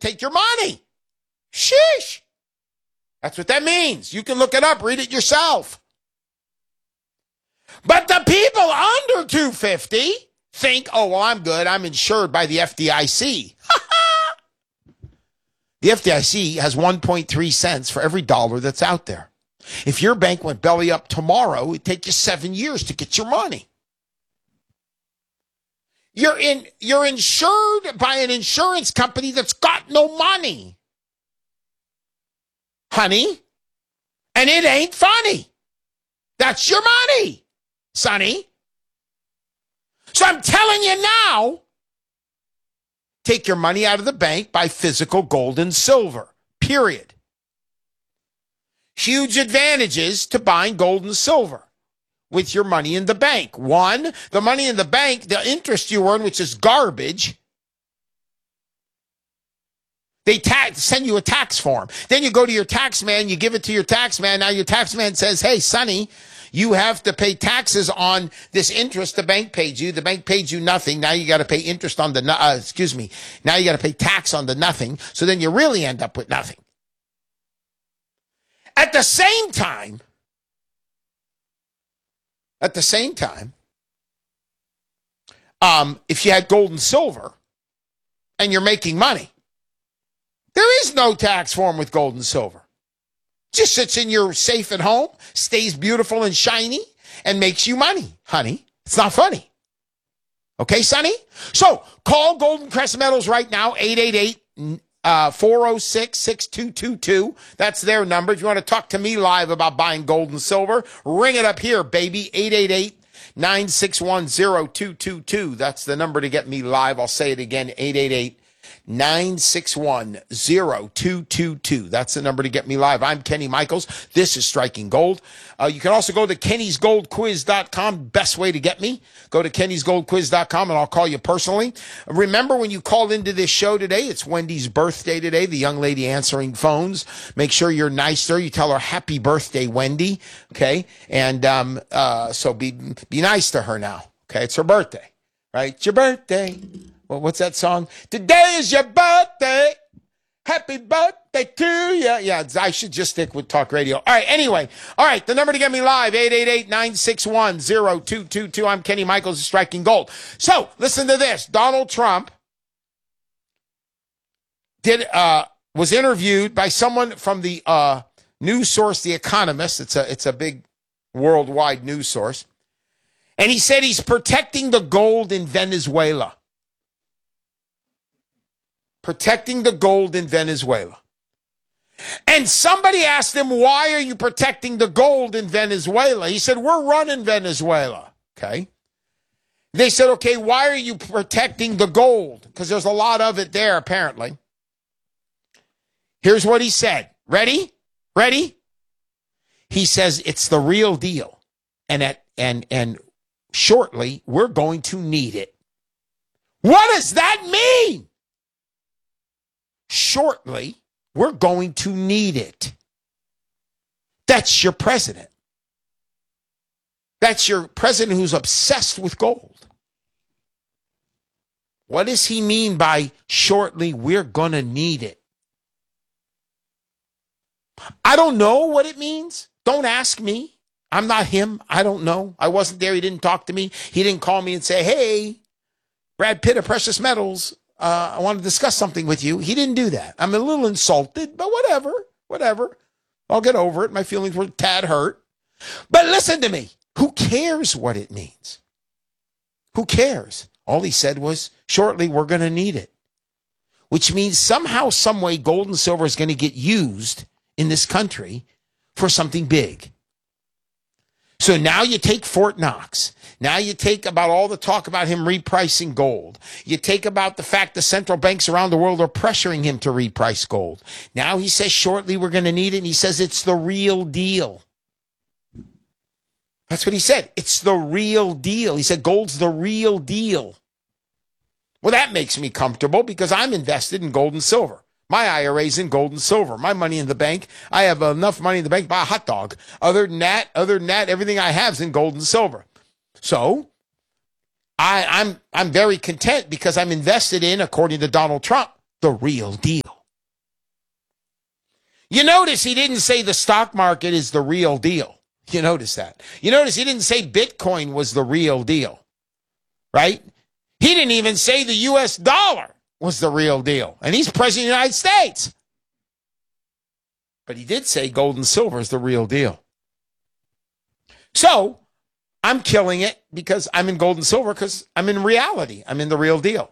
take your money. Sheesh. That's what that means. You can look it up, read it yourself. But the people under 250 think, oh, well, I'm good. I'm insured by the FDIC. The FDIC has 1.3 cents for every dollar that's out there. If your bank went belly up tomorrow, it'd take you 7 years to get your money. You're insured by an insurance company that's got no money, honey, and it ain't funny. That's your money, sonny. So I'm telling you now, take your money out of the bank, buy physical gold and silver, period. Huge advantages to buying gold and silver with your money in the bank. One, the money in the bank, the interest you earn, which is garbage, they send you a tax form. Then you go to your tax man, you give it to your tax man. Now your tax man says, hey, sonny, you have to pay taxes on this interest the bank paid you. The bank paid you nothing. Now you got to pay interest on the, now you got to pay tax on the nothing. So then you really end up with nothing. At the same time, if you had gold and silver and you're making money, there is no tax form with gold and silver. Just sits in your safe at home, stays beautiful and shiny, and makes you money, honey. It's not funny. Okay, sonny? So call Golden Crest Metals right now, 888-406-6222. That's their number. If you want to talk to me live about buying gold and silver, ring it up here, baby, 888-961-0222. That's the number to get me live. I'll say it again, 888-961-0222. That's the number to get me live. I'm Kenny Michaels. This is Striking Gold. You can also go to kennysgoldquiz.com. Best way to get me. Go to kennysgoldquiz.com and I'll call you personally. Remember, when you called into this show today, it's Wendy's birthday today. The young lady answering phones. Make sure you're nice to her. You tell her happy birthday, Wendy. Okay. And so be nice to her now. Okay. It's her birthday, right? It's your birthday. Well, what's that song? Today is your birthday. Happy birthday to you. Yeah, I should just stick with talk radio. All right, anyway. All right, the number to get me live, 888-961-0222. I'm Kenny Michaels of Striking Gold. So, listen to this. Donald Trump was interviewed by someone from the news source, The Economist. It's a big worldwide news source. And he said he's protecting the gold in Venezuela. Protecting the gold in Venezuela. And somebody asked him, why are you protecting the gold in Venezuela? He said, we're running Venezuela. Okay. They said, okay, why are you protecting the gold? Because there's a lot of it there, apparently. Here's what he said. Ready? He says, it's the real deal. And shortly, we're going to need it. What does that mean? Shortly, we're going to need it. That's your president. That's your president who's obsessed with gold. What does he mean by shortly, we're going to need it? I don't know what it means. Don't ask me. I'm not him. I don't know. I wasn't there. He didn't talk to me. He didn't call me and say, hey, Brad Pitt of Precious Metals, I want to discuss something with you. He didn't do that. I'm a little insulted, but whatever. I'll get over it. My feelings were a tad hurt. But listen to me. Who cares what it means? Who cares? All he said was, shortly, we're going to need it. Which means somehow, some way, gold and silver is going to get used in this country for something big. So now you take Fort Knox. Now you take about all the talk about him repricing gold. You take about the fact the central banks around the world are pressuring him to reprice gold. Now he says shortly we're going to need it, and he says it's the real deal. That's what he said. It's the real deal. He said gold's the real deal. Well, that makes me comfortable because I'm invested in gold and silver. My IRA's in gold and silver. My money in the bank, I have enough money in the bank to buy a hot dog. Other than that, everything I have is in gold and silver. So I'm very content because I'm invested in, according to Donald Trump, the real deal. You notice he didn't say the stock market is the real deal. You notice that. You notice he didn't say Bitcoin was the real deal, right? He didn't even say the U.S. dollar was the real deal. And he's president of the United States. But he did say gold and silver is the real deal. So I'm killing it because I'm in gold and silver because I'm in reality. I'm in the real deal.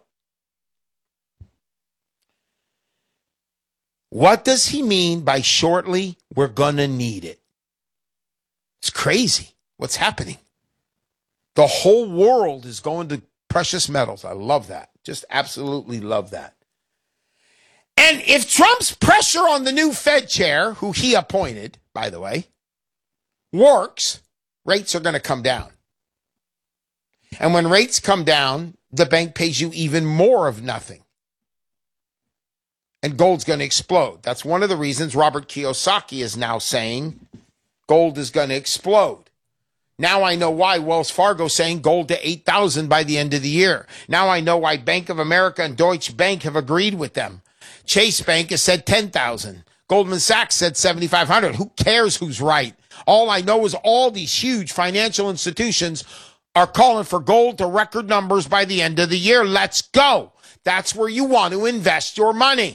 What does he mean by shortly we're going to need it? It's crazy what's happening. The whole world is going to precious metals. I love that. Just absolutely love that. And if Trump's pressure on the new Fed chair, who he appointed, by the way, works, rates are going to come down. And when rates come down, the bank pays you even more of nothing. And gold's going to explode. That's one of the reasons Robert Kiyosaki is now saying gold is going to explode. Now I know why Wells Fargo is saying gold to 8,000 by the end of the year. Now I know why Bank of America and Deutsche Bank have agreed with them. Chase Bank has said 10,000. Goldman Sachs said 7,500. Who cares who's right? All I know is all these huge financial institutions are calling for gold to record numbers by the end of the year. Let's go. That's where you want to invest your money.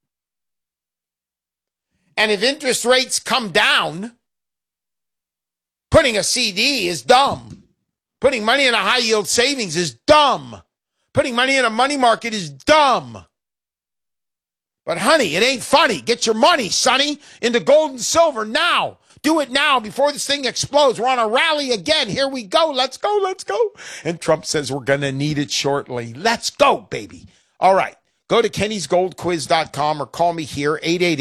And if interest rates come down, putting a CD is dumb. Putting money in a high yield savings is dumb. Putting money in a money market is dumb. But honey, it ain't funny. Get your money, sonny, into gold and silver now. Do it now before this thing explodes. We're on a rally again. Here we go. Let's go. Let's go. And Trump says we're going to need it shortly. Let's go, baby. All right. Go to kennysgoldquiz.com or call me here,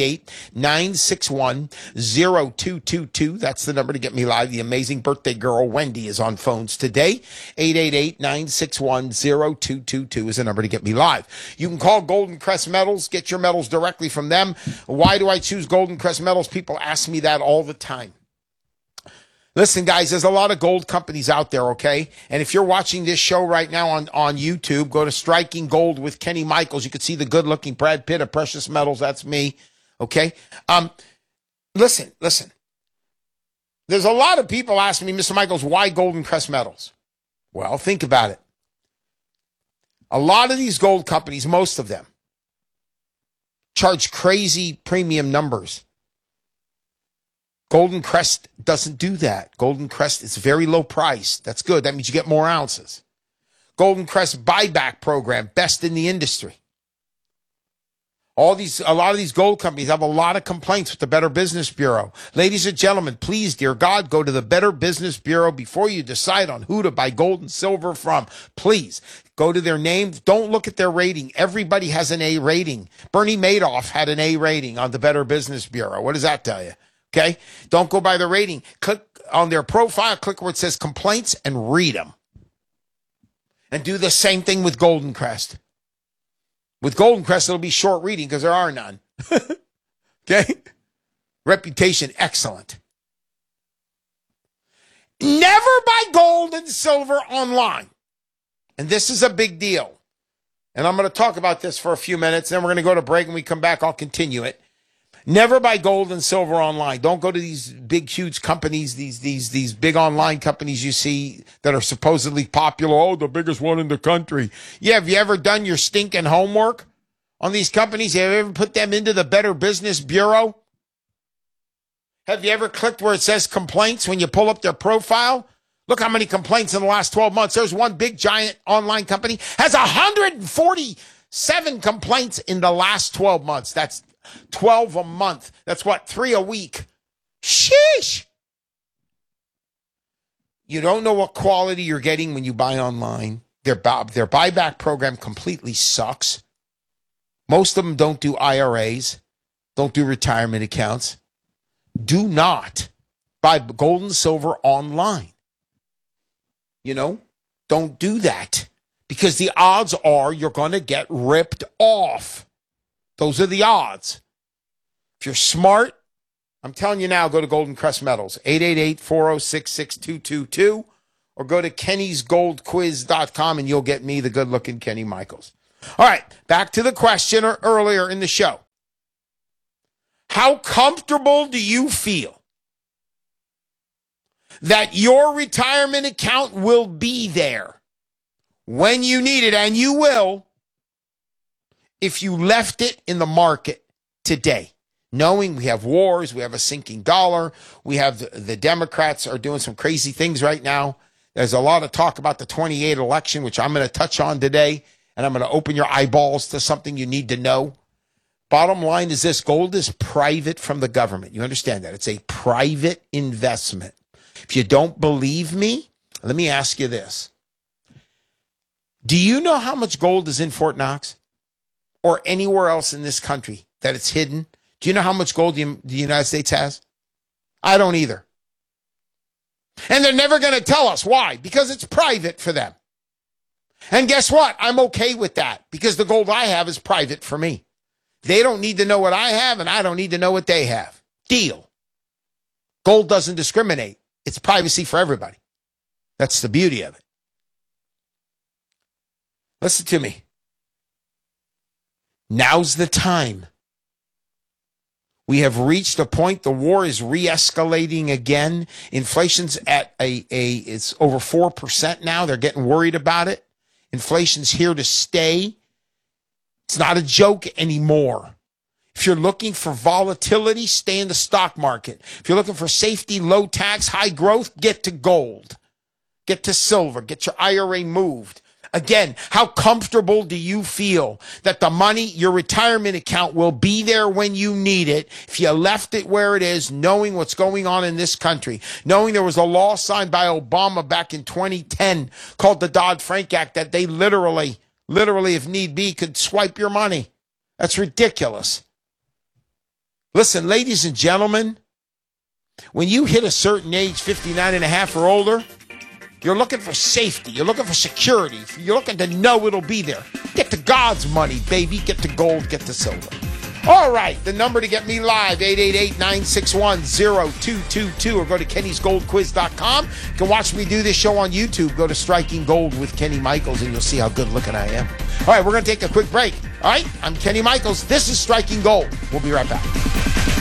888-961-0222. That's the number to get me live. The amazing birthday girl, Wendy, is on phones today. 888-961-0222 is the number to get me live. You can call Golden Crest Metals, get your metals directly from them. Why do I choose Golden Crest Metals? People ask me that all the time. Listen, guys, there's a lot of gold companies out there, okay? And if you're watching this show right now on YouTube, go to Striking Gold with Kenny Michaels. You can see the good-looking Brad Pitt of Precious Metals. That's me, okay? Listen. There's a lot of people asking me, Mr. Michaels, why Golden Crest Metals? Well, think about it. A lot of these gold companies, most of them, charge crazy premium numbers. Golden Crest doesn't do that. Golden Crest is very low price. That's good. That means you get more ounces. Golden Crest buyback program, best in the industry. A lot of these gold companies have a lot of complaints with the Better Business Bureau. Ladies and gentlemen, please, dear God, go to the Better Business Bureau before you decide on who to buy gold and silver from. Please go to their name. Don't look at their rating. Everybody has an A rating. Bernie Madoff had an A rating on the Better Business Bureau. What does that tell you? Okay? Don't go by the rating. Click on their profile, click where it says complaints, and read them. And do the same thing with Golden Crest. With Golden Crest, it'll be short reading because there are none. Okay? Reputation, excellent. Never buy gold and silver online. And this is a big deal. And I'm going to talk about this for a few minutes. Then we're going to go to break. And we come back, I'll continue it. Never buy gold and silver online. Don't go to these big, huge companies, these big online companies you see that are supposedly popular. Oh, the biggest one in the country. Yeah, have you ever done your stinking homework on these companies? Have you ever put them into the Better Business Bureau? Have you ever clicked where it says complaints when you pull up their profile? Look how many complaints in the last 12 months. There's one big, giant online company has 147 complaints in the last 12 months. That's 12 a month. That's what, 3 a week. Sheesh. You don't know what quality you're getting when you buy online. Their buyback program completely sucks. Most of them don't do IRAs, don't do retirement accounts. Do not buy gold and silver online. You know, don't do that because the odds are you're going to get ripped off. Those are the odds. If you're smart, I'm telling you now, go to Golden Crest Metals, 888-406-6222, or go to kennysgoldquiz.com and you'll get me, the good-looking Kenny Michaels. All right, back to the question earlier in the show. How comfortable do you feel that your retirement account will be there when you need it, and you will, if you left it in the market today, knowing we have wars, we have a sinking dollar, we have the Democrats are doing some crazy things right now. There's a lot of talk about the 28 election, which I'm going to touch on today, and I'm going to open your eyeballs to something you need to know. Bottom line is this: gold is private from the government. You understand that? It's a private investment. If you don't believe me, let me ask you this. Do you know how much gold is in Fort Knox or anywhere else in this country that it's hidden? Do you know how much gold the United States has? I don't either. And they're never going to tell us. Why? Because it's private for them. And guess what? I'm okay with that because the gold I have is private for me. They don't need to know what I have, and I don't need to know what they have. Deal. Gold doesn't discriminate. It's privacy for everybody. That's the beauty of it. Listen to me. Now's the time. We have reached a point. The war is re-escalating again. Inflation's at it's over 4% now. They're getting worried about it. Inflation's here to stay. It's not a joke anymore. If you're looking for volatility, stay in the stock market. If you're looking for safety, low tax, high growth, get to gold. Get to silver. Get your IRA moved. Again, how comfortable do you feel that the money, your retirement account, will be there when you need it if you left it where it is, knowing what's going on in this country, knowing there was a law signed by Obama back in 2010 called the Dodd-Frank Act that they literally, if need be, could swipe your money? That's ridiculous. Listen, ladies and gentlemen, when you hit a certain age, 59 and a half or older, you're looking for safety. You're looking for security. You're looking to know it'll be there. Get to God's money, baby. Get to gold. Get to silver. All right. The number to get me live, 888-961-0222, or go to kennysgoldquiz.com. You can watch me do this show on YouTube. Go to Striking Gold with Kenny Michaels, and you'll see how good looking I am. All right. We're going to take a quick break. All right. I'm Kenny Michaels. This is Striking Gold. We'll be right back.